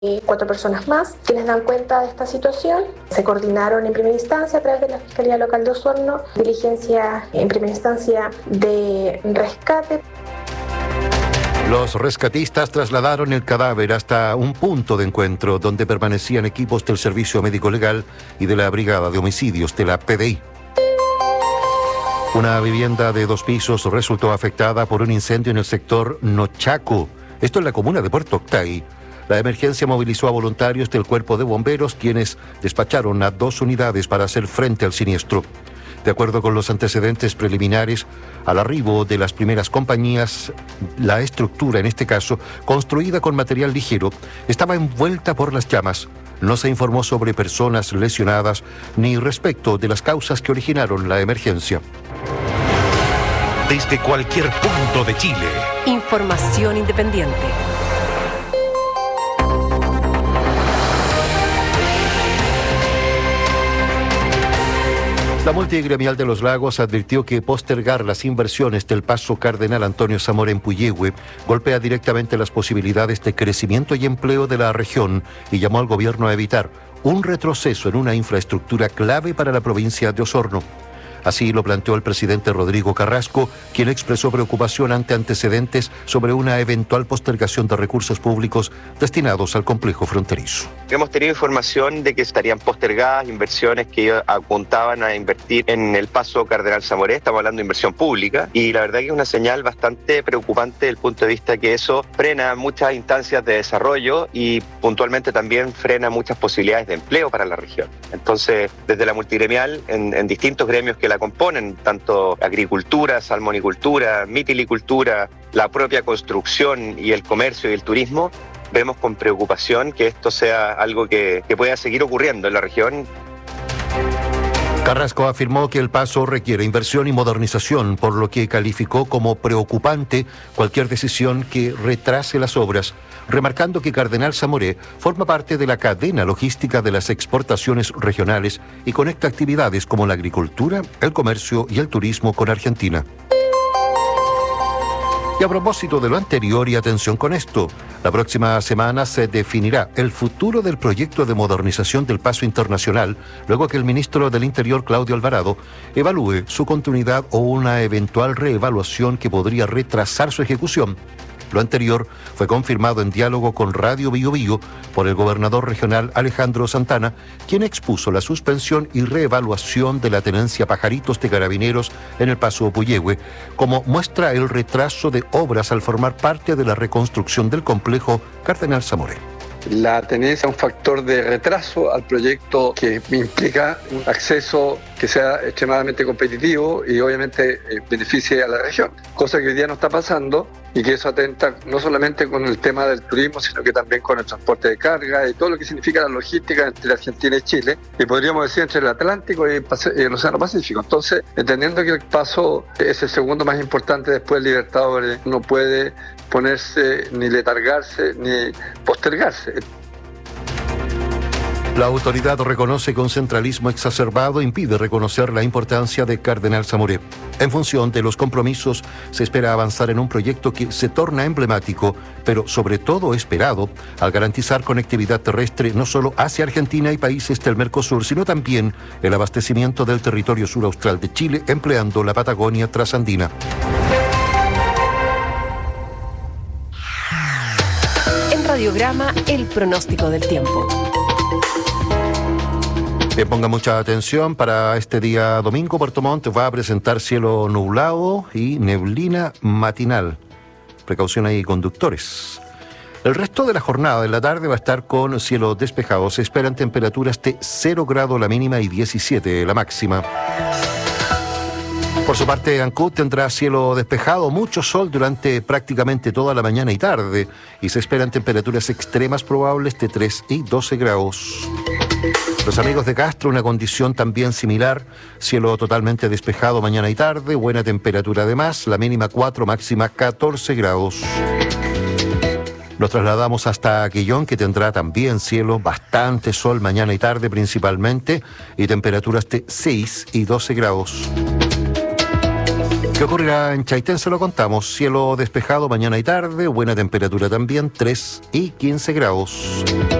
4 personas más quienes dan cuenta de esta situación. Se coordinaron en primera instancia a través de la Fiscalía Local de Osorno, diligencia en primera instancia de rescate. Los rescatistas trasladaron el cadáver hasta un punto de encuentro donde permanecían equipos del Servicio Médico Legal y de la Brigada de Homicidios de la PDI. Una vivienda de 2 pisos resultó afectada por un incendio en el sector Nochaco, esto en la comuna de Puerto Octay. La emergencia movilizó a voluntarios del Cuerpo de Bomberos, quienes despacharon a 2 unidades para hacer frente al siniestro. De acuerdo con los antecedentes preliminares, al arribo de las primeras compañías, la estructura, en este caso, construida con material ligero, estaba envuelta por las llamas. No se informó sobre personas lesionadas ni respecto de las causas que originaron la emergencia. Desde cualquier punto de Chile. Información independiente. La multigremial de Los Lagos advirtió que postergar las inversiones del Paso Cardenal Antonio Zamora en Puyehue golpea directamente las posibilidades de crecimiento y empleo de la región y llamó al gobierno a evitar un retroceso en una infraestructura clave para la provincia de Osorno. Así lo planteó el presidente Rodrigo Carrasco, quien expresó preocupación ante antecedentes sobre una eventual postergación de recursos públicos destinados al complejo fronterizo. Hemos tenido información de que estarían postergadas inversiones que apuntaban a invertir en el Paso Cardenal Zamoré. Estamos hablando de inversión pública y la verdad que es una señal bastante preocupante desde el punto de vista que eso frena muchas instancias de desarrollo y puntualmente también frena muchas posibilidades de empleo para la región. Entonces, desde la multigremial, en distintos gremios que la componen, tanto agricultura, salmonicultura, mitilicultura, la propia construcción y el comercio y el turismo, vemos con preocupación que esto sea algo que pueda seguir ocurriendo en la región. Carrasco afirmó que el paso requiere inversión y modernización, por lo que calificó como preocupante cualquier decisión que retrase las obras, remarcando que Cardenal Zamoré forma parte de la cadena logística de las exportaciones regionales y conecta actividades como la agricultura, el comercio y el turismo con Argentina. Y a propósito de lo anterior, y atención con esto, la próxima semana se definirá el futuro del proyecto de modernización del Paso Internacional, luego que el ministro del Interior, Claudio Alvarado, evalúe su continuidad o una eventual reevaluación que podría retrasar su ejecución. Lo anterior fue confirmado en diálogo con Radio Bio Bio por el gobernador regional Alejandro Santana, quien expuso la suspensión y reevaluación de la tenencia Pajaritos de Carabineros en el Paso Puyehue, como muestra el retraso de obras al formar parte de la reconstrucción del complejo Cardenal Zamoré. La tenencia es un factor de retraso al proyecto que implica un acceso que sea extremadamente competitivo y obviamente beneficie a la región, cosa que hoy día no está pasando y que eso atenta no solamente con el tema del turismo, sino que también con el transporte de carga y todo lo que significa la logística entre Argentina y Chile, y podríamos decir entre el Atlántico y el Océano Pacífico. Entonces, entendiendo que el paso es el segundo más importante después del Libertadores, no puede ponerse ni letargarse ni postergarse. La autoridad reconoce que un centralismo exacerbado impide reconocer la importancia de Cardenal Zamoré. En función de los compromisos, se espera avanzar en un proyecto que se torna emblemático, pero sobre todo esperado, al garantizar conectividad terrestre no solo hacia Argentina y países del Mercosur, sino también el abastecimiento del territorio suraustral de Chile, empleando la Patagonia trasandina. En Radiograma, el pronóstico del tiempo. Ponga mucha atención, para este día domingo Puerto Montt va a presentar cielo nublado y neblina matinal. Precaución ahí, conductores. El resto de la jornada en la tarde va a estar con cielo despejado. Se esperan temperaturas de 0 grados la mínima y 17 la máxima. Por su parte, Ancud tendrá cielo despejado, mucho sol durante prácticamente toda la mañana y tarde, y se esperan temperaturas extremas probables de 3 y 12 grados. Los amigos de Castro, una condición también similar, cielo totalmente despejado mañana y tarde, buena temperatura además, la mínima 4, máxima 14 grados. Nos trasladamos hasta Quillón, que tendrá también cielo, bastante sol mañana y tarde principalmente, y temperaturas de 6 y 12 grados. ¿Qué ocurrirá en Chaitén? Se lo contamos. Cielo despejado mañana y tarde, buena temperatura también, 3 y 15 grados.